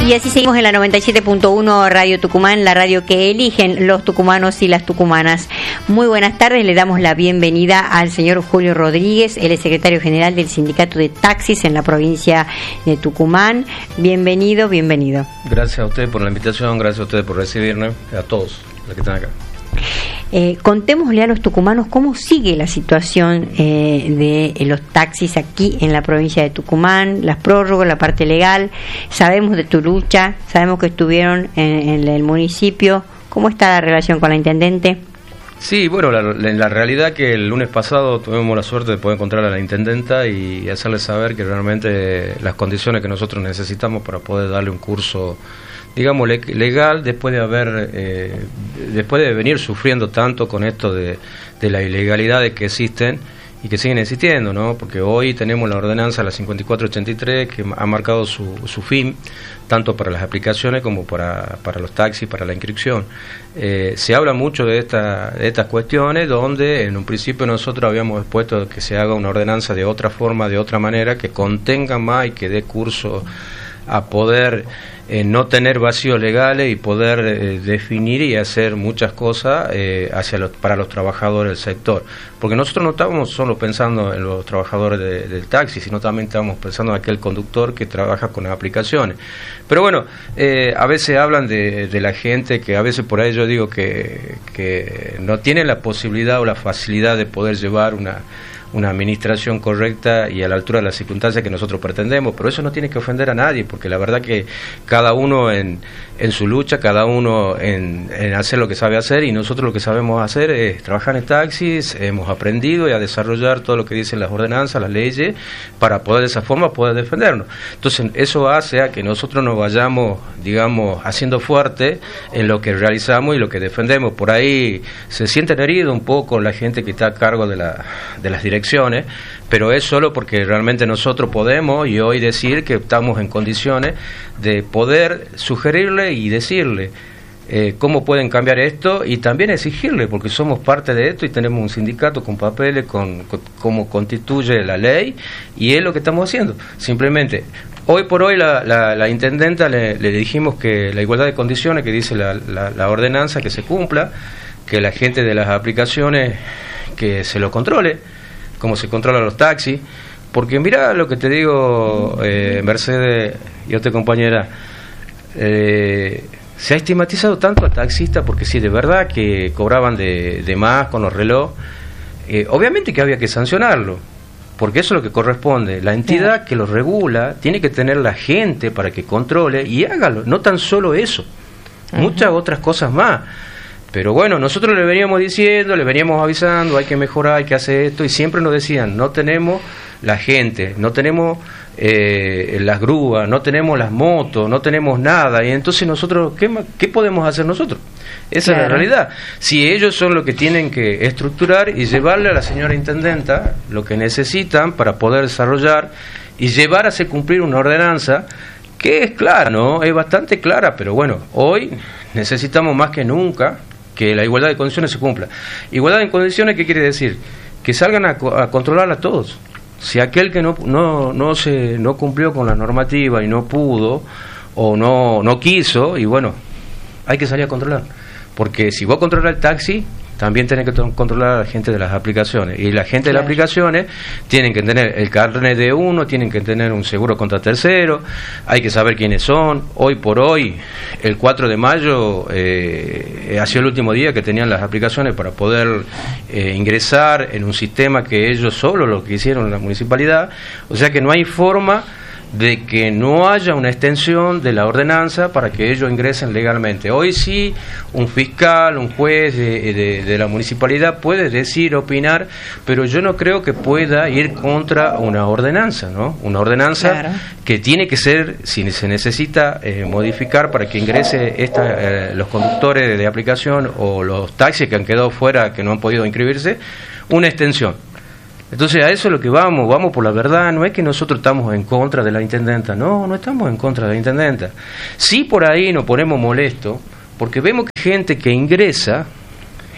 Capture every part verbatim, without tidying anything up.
Y así seguimos en la noventa y siete punto uno Radio Tucumán, la radio que eligen los tucumanos y las tucumanas. Muy buenas tardes, le damos la bienvenida al señor Julio Rodríguez, él es secretario general del Sindicato de Taxis en la provincia de Tucumán. Bienvenido, bienvenido. Gracias a usted por la invitación, gracias a ustedes por recibirme, a todos los que están acá. Eh, contémosle a los tucumanos cómo sigue la situación eh, de los taxis aquí en la provincia de Tucumán, las prórrogas, la parte legal. Sabemos de tu lucha, sabemos que estuvieron en, en el municipio. ¿Cómo está la relación con la intendente? Sí, bueno, la, la, la realidad que el lunes pasado tuvimos la suerte de poder encontrar a la intendenta y hacerle saber que realmente las condiciones que nosotros necesitamos para poder darle un curso, digamos, legal, después de haber, eh, después de venir sufriendo tanto con esto de, de las ilegalidades que existen y que siguen existiendo, ¿no? Porque hoy tenemos la ordenanza, la cincuenta y cuatro ochenta y tres, que ha marcado su, su fin, tanto para las aplicaciones como para, para los taxis, para la inscripción. Eh, se habla mucho de, esta, de estas cuestiones, donde en un principio nosotros habíamos expuesto que se haga una ordenanza de otra forma, de otra manera, que contenga más y que dé curso a poder eh, no tener vacíos legales y poder eh, definir y hacer muchas cosas eh, hacia los, para los trabajadores del sector. Porque nosotros no estamos solo pensando en los trabajadores de, del taxi, sino también estamos pensando en aquel conductor que trabaja con las aplicaciones. Pero bueno, eh, a veces hablan de, de la gente que a veces por ahí yo digo que, que no tiene la posibilidad o la facilidad de poder llevar una una administración correcta y a la altura de las circunstancias que nosotros pretendemos, pero eso no tiene que ofender a nadie, porque la verdad que cada uno en, en su lucha, cada uno en, en hacer lo que sabe hacer, y nosotros lo que sabemos hacer es trabajar en taxis, hemos aprendido y a desarrollar todo lo que dicen las ordenanzas, las leyes, para poder de esa forma poder defendernos. Entonces eso hace a que nosotros nos vayamos, digamos, haciendo fuerte en lo que realizamos y lo que defendemos. Por ahí se sienten heridos un poco la gente que está a cargo de, la, de las direcciones, pero es solo porque realmente nosotros podemos y hoy decir que estamos en condiciones de poder sugerirle y decirle eh, cómo pueden cambiar esto y también exigirle, porque somos parte de esto y tenemos un sindicato con papeles, con, con cómo constituye la ley, y es lo que estamos haciendo. Simplemente hoy por hoy la, la, la intendenta le, le dijimos que la igualdad de condiciones que dice la, la, la ordenanza, que se cumpla, que la gente de las aplicaciones que se lo controle como se controlan los taxis, porque mira lo que te digo, eh, Mercedes y otra compañera, eh, se ha estigmatizado tanto al taxista, porque si de verdad que cobraban de, de más con los relojes, eh, obviamente que había que sancionarlo, porque eso es lo que corresponde. La entidad que lo regula tiene que tener la gente para que controle y hágalo, no tan solo eso, uh-huh. muchas otras cosas más. Pero bueno, nosotros le veníamos diciendo, le veníamos avisando, hay que mejorar, hay que hacer esto, y siempre nos decían, no tenemos la gente, no tenemos eh, las grúas, no tenemos las motos, no tenemos nada, y entonces nosotros, ¿qué, qué podemos hacer nosotros? Esa claro. es la realidad. Si ellos son los que tienen que estructurar y llevarle a la señora intendenta lo que necesitan para poder desarrollar y llevar a hacer cumplir una ordenanza que es clara, ¿no? Es bastante clara, pero bueno, hoy necesitamos más que nunca que la igualdad de condiciones se cumpla. Igualdad de condiciones, ¿qué quiere decir? Que salgan a, a controlar a todos. Si aquel que no no no se no cumplió con la normativa y no pudo o no no quiso, y bueno, hay que salir a controlar. Porque si vos controlas el taxi, también tenés que controlar a la gente de las aplicaciones. Y la gente claro. de las aplicaciones tienen que tener el carnet de uno, tienen que tener un seguro contra tercero, hay que saber quiénes son. Hoy por hoy, el cuatro de mayo, eh, ha sido el último día que tenían las aplicaciones para poder eh, ingresar en un sistema que ellos solo lo que hicieron en la municipalidad. O sea que no hay forma de que no haya una extensión de la ordenanza para que ellos ingresen legalmente. Hoy sí, un fiscal, un juez de, de, de la municipalidad puede decir, opinar, pero yo no creo que pueda ir contra una ordenanza, ¿no? Una ordenanza claro. que tiene que ser, si se necesita eh, modificar para que ingrese esta, eh, los conductores de aplicación o los taxis que han quedado fuera, que no han podido inscribirse, una extensión. Entonces a eso es lo que vamos, vamos por la verdad. No es que nosotros estamos en contra de la intendenta, no, no estamos en contra de la intendenta. Sí, por ahí nos ponemos molestos porque vemos que gente que ingresa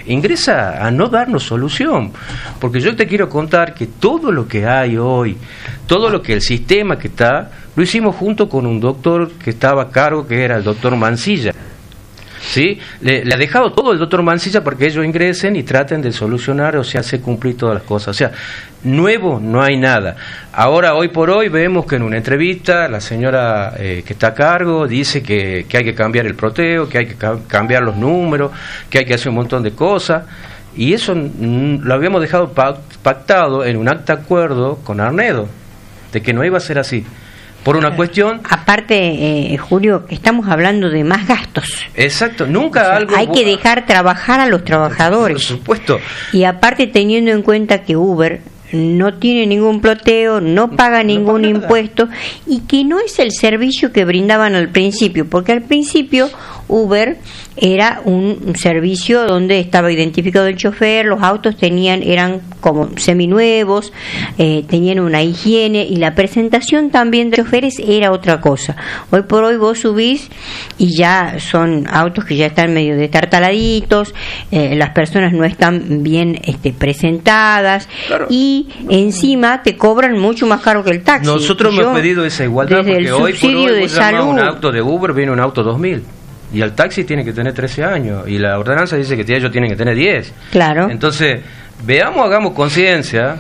ingresa a no darnos solución, porque yo te quiero contar que todo lo que hay hoy, todo lo que el sistema que está, lo hicimos junto con un doctor que estaba a cargo, que era el doctor Mancilla. ¿Sí? Le, le ha dejado todo el doctor Mancilla para que ellos ingresen y traten de solucionar, o sea, hacer cumplir todas las cosas. O sea, nuevo no hay nada. Ahora, hoy por hoy, vemos que en una entrevista la señora eh, que está a cargo dice que, que hay que cambiar el proteo, que hay que ca cambiar los números, que hay que hacer un montón de cosas. Y eso mm, lo habíamos dejado pactado en un acta de acuerdo con Arnedo, de que no iba a ser así. Por una cuestión... Aparte, eh, Julio, estamos hablando de más gastos. Exacto, nunca o sea, algo... Hay que dejar trabajar a los trabajadores. Por supuesto. Y aparte, teniendo en cuenta que Uber no tiene ningún ploteo, no paga ningún no paga impuesto, y que no es el servicio que brindaban al principio, porque al principio Uber era un servicio donde estaba identificado el chofer, los autos tenían eran como seminuevos, eh, tenían una higiene, y la presentación también de los choferes era otra cosa. Hoy por hoy vos subís y ya son autos que ya están medio destartaladitos, eh, las personas no están bien este, presentadas, claro. Y encima te cobran mucho más caro que el taxi. Nosotros Yo, hemos pedido esa igualdad, porque hoy por hoy vos llamás un auto de Uber, viene un auto dos mil. Y el taxi tiene que tener trece años. Y la ordenanza dice que ellos tienen que tener diez. Claro. Entonces, veamos, hagamos conciencia.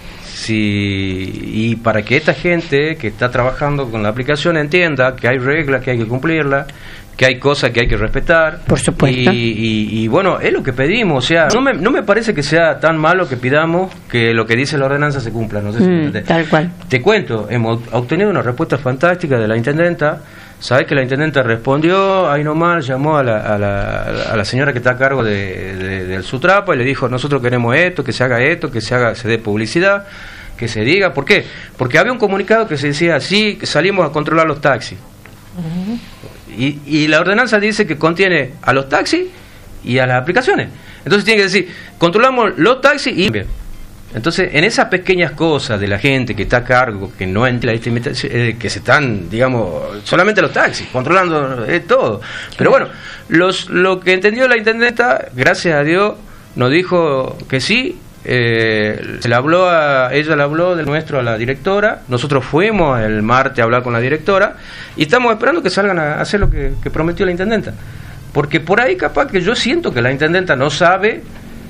Si, y para que esta gente que está trabajando con la aplicación entienda que hay reglas que hay que cumplirlas, que hay cosas que hay que respetar. Por supuesto. Y, y, y bueno, es lo que pedimos. O sea, no me, no me parece que sea tan malo que pidamos que lo que dice la ordenanza se cumpla. No sé si mm, tal cual. Te cuento, hemos obtenido una respuesta fantástica de la intendenta. Sabes que la intendenta respondió, ahí nomás llamó a la, a la, a la señora que está a cargo de, de, del Sutrapa y le dijo: nosotros queremos esto, que se haga esto, que se haga, se dé publicidad, que se diga. ¿Por qué? Porque había un comunicado que se decía: sí, salimos a controlar los taxis. Uh-huh. y, y la ordenanza dice que contiene a los taxis y a las aplicaciones. Entonces tiene que decir: controlamos los taxis y... Entonces, en esas pequeñas cosas de la gente que está a cargo, que no entra, eh, que se están, digamos, solamente los taxis, controlando eh, todo. Pero bueno, los, lo que entendió la intendenta, gracias a Dios, nos dijo que sí. Eh, se le habló a, ella le habló del nuestro a la directora. Nosotros fuimos el martes a hablar con la directora y estamos esperando que salgan a hacer lo que, que prometió la intendenta. Porque por ahí capaz que yo siento que la intendenta no sabe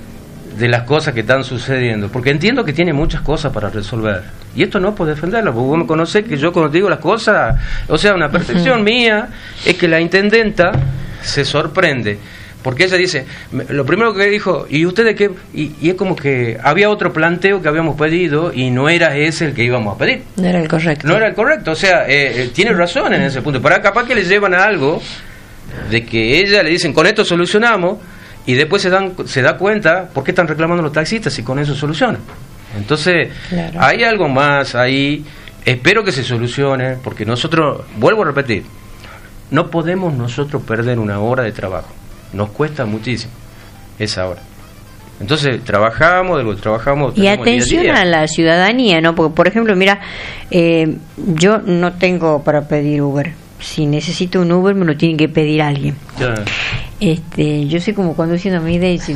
de las cosas que están sucediendo, porque entiendo que tiene muchas cosas para resolver, y esto no puedo defenderlo, porque vos me conocés que yo cuando digo las cosas, o sea, una percepción uh-huh. mía es que la intendenta se sorprende, porque ella dice, lo primero que dijo, ¿y ustedes qué? Y, y es como que había otro planteo que habíamos pedido y no era ese el que íbamos a pedir. No era el correcto. No era el correcto, o sea, eh, eh, tiene razón en ese punto, pero capaz que le llevan a algo de que ella le dicen, con esto solucionamos, y después se dan se da cuenta por qué están reclamando los taxistas y con eso solucionan. Entonces, claro. Hay algo más ahí, espero que se solucione, porque nosotros, vuelvo a repetir, no podemos nosotros perder una hora de trabajo, nos cuesta muchísimo esa hora. Entonces, trabajamos, de lo que trabajamos... Y atención día a, día. a la ciudadanía, ¿no? Porque, por ejemplo, mira, eh, yo no tengo para pedir Uber. Si necesito un Uber me lo tiene que pedir alguien. Ya. Este, yo soy como conduciendo mi Daisy.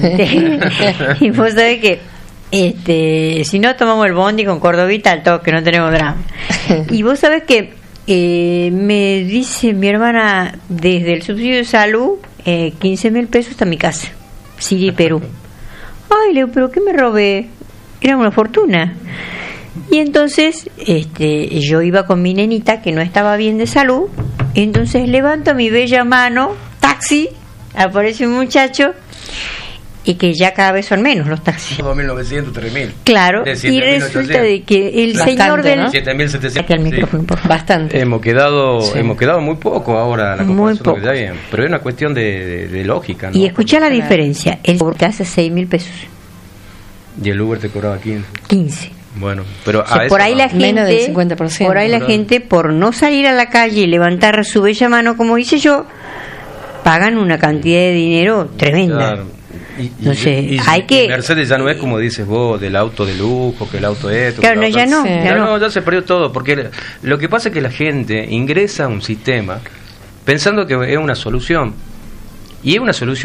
Y vos sabés que este, si no tomamos el bondi con Cordovita al toque, no tenemos drama. Y vos sabés que eh, me dice mi hermana, desde el subsidio de salud, eh, quince mil pesos hasta mi casa, Siria y Perú. Ay, Leo, ¿pero qué me robé? Era una fortuna. Y entonces este, yo iba con mi nenita que no estaba bien de salud, entonces levanto mi bella mano, taxi, aparece un muchacho, y que ya cada vez son menos los taxis. dos mil novecientos, tres mil. Claro, de y resulta de que el Bastante, señor del... ¿no? siete mil setecientos. Aquí al micrófono, por favor. Bastante. Hemos quedado, sí. hemos quedado muy poco ahora, la muy poco. Está bien, pero es una cuestión de, de, de lógica, ¿no? Y escuchá la claro. diferencia, el Uber te hace seis mil pesos. Y el Uber te cobraba quince. quince. Bueno, pero o sea, por ahí la gente, menos del cincuenta por ciento. Por ahí la ¿verdad? gente, por no salir a la calle y levantar su bella mano, como hice yo, pagan una cantidad de dinero tremenda. Claro. Y, y, no sé, y, hay y que Mercedes ya no es como dices vos, del auto de lujo, que el auto esto. Claro, no, ya no, sí. ya, ya no. no, ya se perdió todo, porque lo que pasa es que la gente ingresa a un sistema pensando que es una solución, y es una solución